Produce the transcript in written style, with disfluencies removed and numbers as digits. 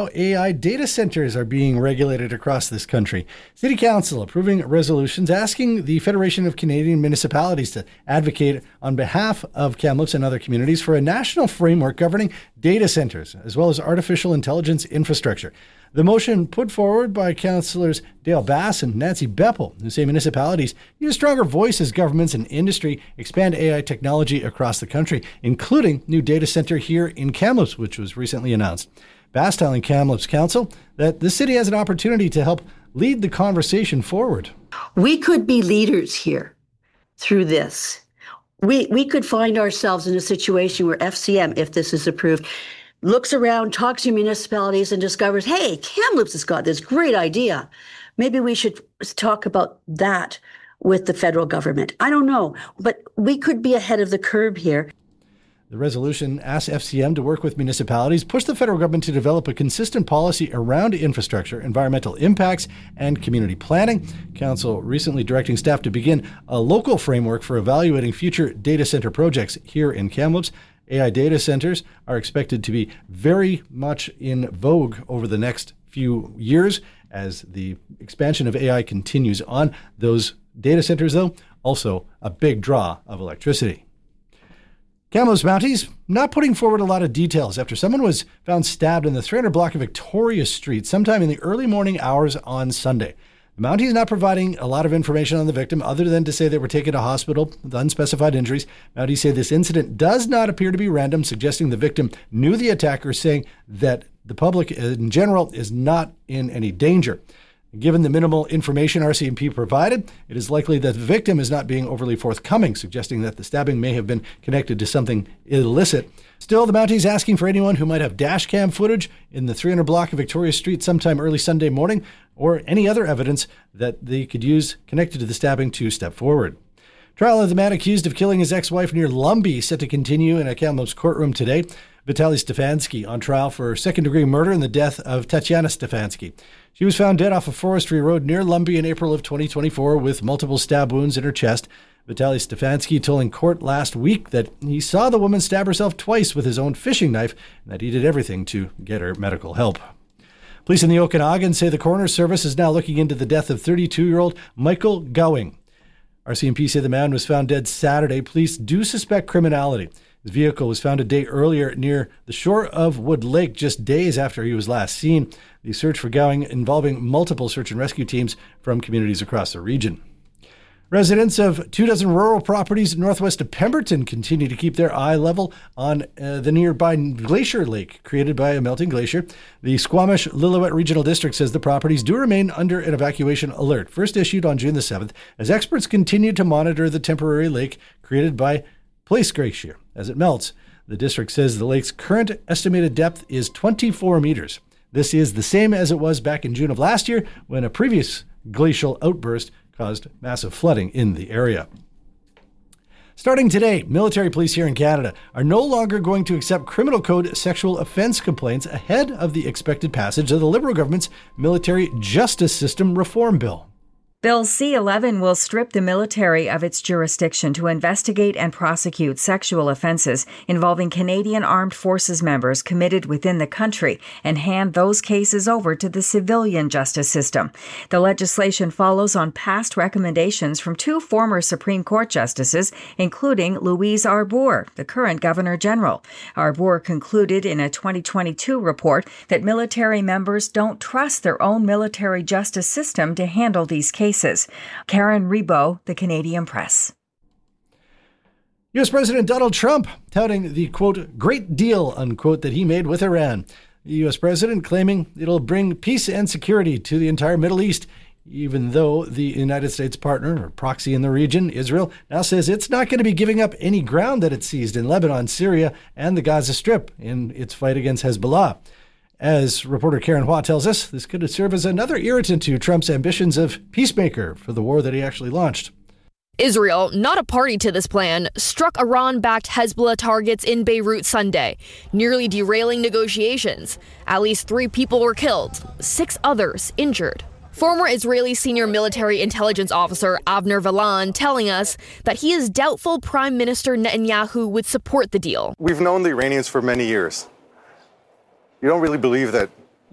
how AI data centers are being regulated across this country. City Council approving resolutions asking the Federation of Canadian Municipalities to advocate on behalf of Kamloops and other communities for a national framework governing data centers, as well as artificial intelligence infrastructure. The motion put forward by Councillors Dale Bass and Nancy Beppel, who say municipalities need a stronger voice as governments and industry expand AI technology across the country, including new data center here in Kamloops, which was recently announced. Bass telling Kamloops Council that the city has an opportunity to help lead the conversation forward. We could be leaders here through this. We could find ourselves in a situation where FCM, if this is approved, looks around, talks to municipalities and discovers, hey, Kamloops has got this great idea. Maybe we should talk about that with the federal government. I don't know, but we could be ahead of the curve here. The resolution asks FCM to work with municipalities, push the federal government to develop a consistent policy around infrastructure, environmental impacts, and community planning. Council recently directing staff to begin a local framework for evaluating future data center projects here in Kamloops. AI data centers are expected to be very much in vogue over the next few years as the expansion of AI continues on. Those data centers, though, also a big draw of electricity. Kamloops Mounties not putting forward a lot of details after someone was found stabbed in the 300 block of Victoria Street sometime in the early morning hours on Sunday. The Mounties not providing a lot of information on the victim other than to say they were taken to hospital with unspecified injuries. Mounties say this incident does not appear to be random, suggesting the victim knew the attacker, saying that the public in general is not in any danger. Given the minimal information RCMP provided, it is likely that the victim is not being overly forthcoming, suggesting that the stabbing may have been connected to something illicit. Still, the Mounties asking for anyone who might have dash cam footage in the 300 block of Victoria Street sometime early Sunday morning or any other evidence that they could use connected to the stabbing to step forward. Trial of the man accused of killing his ex-wife near Lumby set to continue in a Kamloops courtroom today. Vitaly Stefanski on trial for second-degree murder in the death of Tatiana Stefanski. She was found dead off a forestry road near Lumby in April of 2024 with multiple stab wounds in her chest. Vitaly Stefanski told in court last week that he saw the woman stab herself twice with his own fishing knife and that he did everything to get her medical help. Police in the Okanagan say the coroner's service is now looking into the death of 32-year-old Michael Gowing. RCMP say the man was found dead Saturday. Police do suspect criminality. His vehicle was found a day earlier near the shore of Wood Lake, just days after he was last seen. The search for Gowing involving multiple search and rescue teams from communities across the region. Residents of 24 rural properties northwest of Pemberton continue to keep their eye level on the nearby glacier lake created by a melting glacier. The Squamish-Lillooet Regional District says the properties do remain under an evacuation alert, first issued on June the 7th, as experts continue to monitor the temporary lake created by Place Glacier as it melts. The district says the lake's current estimated depth is 24 meters. This is the same as it was back in June of last year when a previous glacial outburst caused massive flooding in the area. Starting today, military police here in Canada are no longer going to accept criminal code sexual offense complaints ahead of the expected passage of the Liberal government's Military Justice System Reform Bill. Bill C-11 will strip the military of its jurisdiction to investigate and prosecute sexual offenses involving Canadian Armed Forces members committed within the country and hand those cases over to the civilian justice system. The legislation follows on past recommendations from two former Supreme Court justices, including Louise Arbour, the current Governor General. Arbour concluded in a 2022 report that military members don't trust their own military justice system to handle these cases. Karen Rebo, The Canadian Press. U.S. President Donald Trump touting the, quote, great deal, unquote, that he made with Iran. The U.S. president claiming it'll bring peace and security to the entire Middle East, even though the United States partner or proxy in the region, Israel, now says it's not going to be giving up any ground that it seized in Lebanon, Syria, and the Gaza Strip in its fight against Hezbollah. As reporter Karen Hua tells us, this could serve as another irritant to Trump's ambitions of peacemaker for the war that he actually launched. Israel, not a party to this plan, struck Iran-backed Hezbollah targets in Beirut Sunday, nearly derailing negotiations. At least 3 people were killed, 6 others injured. Former Israeli senior military intelligence officer Avner Valan telling us that he is doubtful Prime Minister Netanyahu would support the deal. We've known the Iranians for many years. You don't really believe that